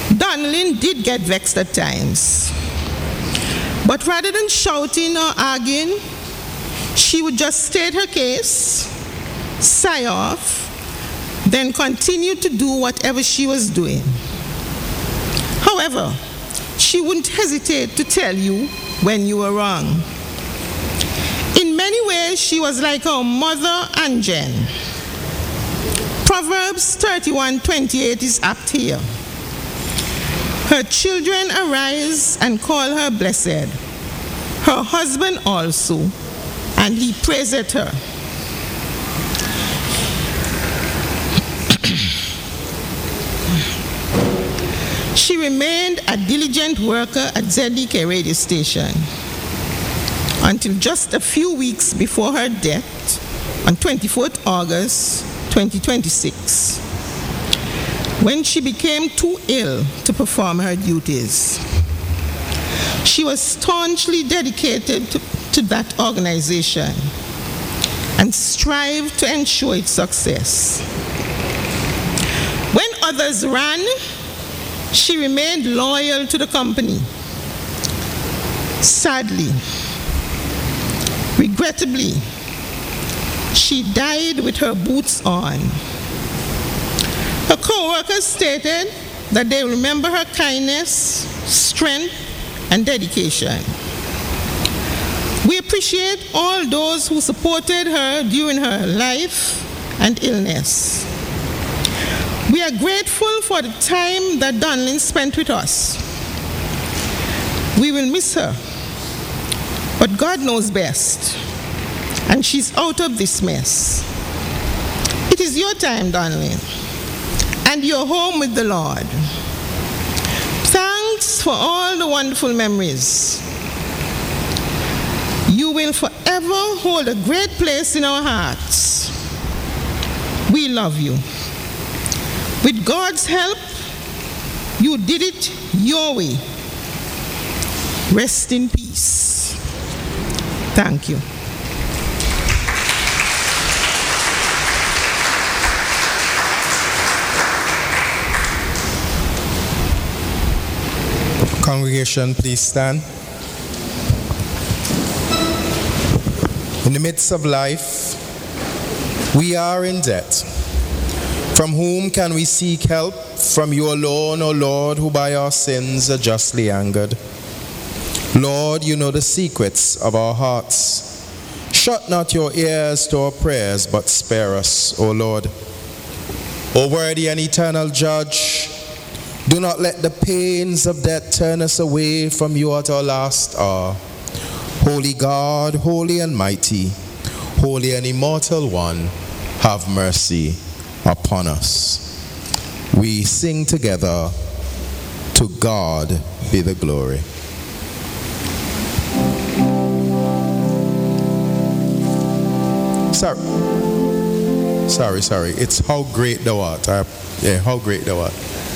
Donalyn did get vexed at times. But rather than shouting or arguing, she would just state her case, sigh off, then continue to do whatever she was doing. However, she wouldn't hesitate to tell you when you were wrong. In many ways, she was like our mother Anjen. Proverbs 31:28 is apt here. Her children arise and call her blessed, her husband also, and he praiseth her. She remained a diligent worker at ZDK radio station until just a few weeks before her death on 24th August 2026, when she became too ill to perform her duties. She was staunchly dedicated to that organization and strived to ensure its success. When others ran, she remained loyal to the company. Sadly, regrettably, she died with her boots on. Her co-workers stated that they remember her kindness, strength, and dedication. We appreciate all those who supported her during her life and illness. We are grateful for the time that Donalyn spent with us. We will miss her, but God knows best, and she's out of this mess. It is your time, Donalyn, and you're home with the Lord. Thanks for all the wonderful memories. You will forever hold a great place in our hearts. We love you. With God's help, you did it your way. Rest in peace. Thank you. Congregation, please stand. In the midst of life, we are in debt. From whom can we seek help? From you alone, O Lord, who by our sins are justly angered. Lord, you know the secrets of our hearts. Shut not your ears to our prayers, but spare us, O Lord. O worthy and eternal Judge, do not let the pains of death turn us away from you at our last hour. Holy God, holy and mighty, holy and immortal one, have mercy upon us. We sing together, to God be the glory. Sorry. It's how great thou art. How great thou art.